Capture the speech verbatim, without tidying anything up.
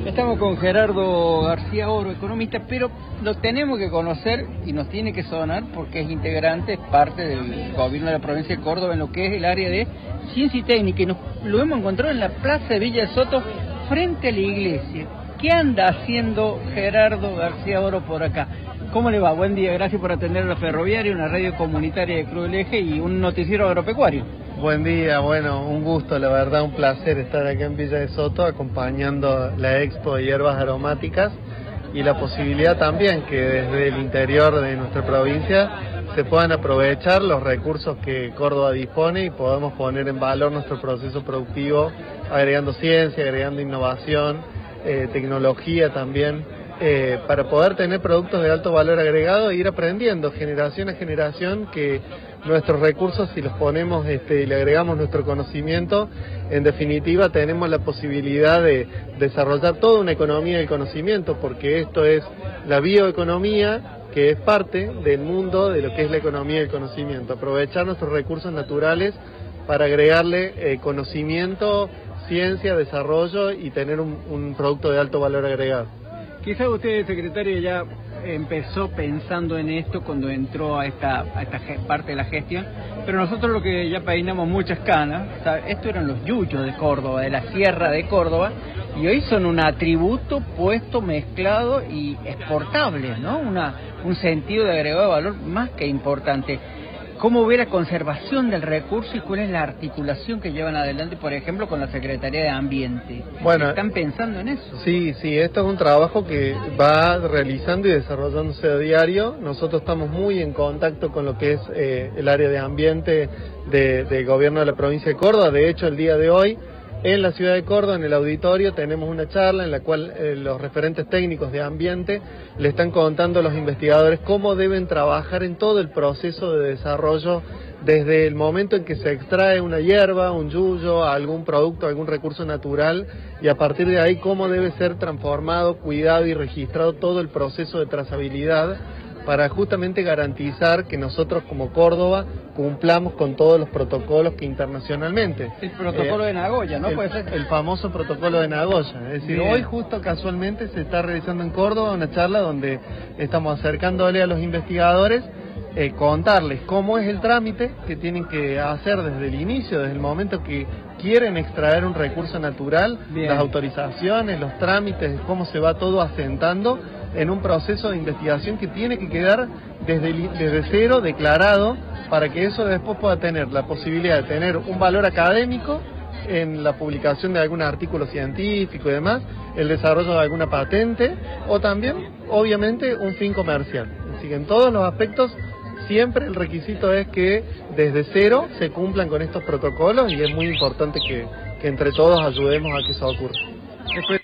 Estamos con Gerardo García Oro, economista, pero lo tenemos que conocer y nos tiene que sonar porque es integrante, es parte del gobierno de la provincia de Córdoba en lo que es el área de ciencia y técnica. Y nos, lo hemos encontrado en la plaza de Villa Soto, frente a la iglesia. ¿Qué anda haciendo Gerardo García Oro por acá? ¿Cómo le va? Buen día, gracias por atender a la ferroviaria, una radio comunitaria de Cruz del Eje y un noticiero agropecuario. Buen día, bueno, un gusto, la verdad, un placer estar aquí en Villa de Soto acompañando la Expo de Hierbas Aromáticas y la posibilidad también que desde el interior de nuestra provincia se puedan aprovechar los recursos que Córdoba dispone y podamos poner en valor nuestro proceso productivo, agregando ciencia, agregando innovación, eh, tecnología también, eh, para poder tener productos de alto valor agregado e ir aprendiendo generación a generación que nuestros recursos, si los ponemos este, y le agregamos nuestro conocimiento, en definitiva tenemos la posibilidad de desarrollar toda una economía del conocimiento, porque esto es la bioeconomía, que es parte del mundo de lo que es la economía del conocimiento, aprovechar nuestros recursos naturales para agregarle eh, conocimiento, ciencia, desarrollo y tener un, un producto de alto valor agregado. Quizá usted, secretario, ya empezó pensando en esto cuando entró a esta, a esta parte de la gestión, pero nosotros lo que ya peinamos muchas canas, ¿sabe? Esto eran los yuyos de Córdoba, de la sierra de Córdoba, y hoy son un atributo puesto, mezclado y exportable, ¿no? Una, un sentido de agregado de valor más que importante. ¿Cómo ve la conservación del recurso y cuál es la articulación que llevan adelante, por ejemplo, con la Secretaría de Ambiente? Bueno, ¿están pensando en eso? Sí, sí, esto es un trabajo que va realizando y desarrollándose a diario. Nosotros estamos muy en contacto con lo que es eh, el área de ambiente de, del gobierno de la provincia de Córdoba. De hecho, el día de hoy, en la ciudad de Córdoba, en el auditorio, tenemos una charla en la cual eh, los referentes técnicos de ambiente le están contando a los investigadores cómo deben trabajar en todo el proceso de desarrollo, desde el momento en que se extrae una hierba, un yuyo, algún producto, algún recurso natural, y a partir de ahí cómo debe ser transformado, cuidado y registrado todo el proceso de trazabilidad, para justamente garantizar que nosotros como Córdoba cumplamos con todos los protocolos que internacionalmente. El protocolo eh, de Nagoya, ¿no? El, ¿Puede ser? El famoso protocolo de Nagoya. Es decir, Bien. Hoy justo casualmente se está realizando en Córdoba una charla donde estamos acercándole a los investigadores, eh, contarles cómo es el trámite que tienen que hacer desde el inicio, desde el momento que quieren extraer un recurso natural, Bien. Las autorizaciones, los trámites, cómo se va todo asentando en un proceso de investigación que tiene que quedar desde, desde cero declarado, para que eso después pueda tener la posibilidad de tener un valor académico en la publicación de algún artículo científico y demás, el desarrollo de alguna patente o también, obviamente, un fin comercial. Así que en todos los aspectos siempre el requisito es que desde cero se cumplan con estos protocolos y es muy importante que, que entre todos ayudemos a que eso ocurra.